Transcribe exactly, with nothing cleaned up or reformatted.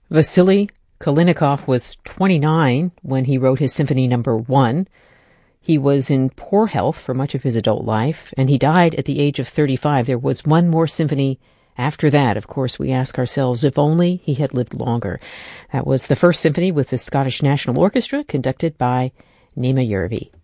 Vasily Kalinikov was twenty-nine when he wrote his Symphony Number One. He was in poor health for much of his adult life, and he died at the age of thirty-five. There was one more symphony after that. Of course, we ask ourselves, if only he had lived longer. That was the first symphony with the Scottish National Orchestra, conducted by Naima Järvi.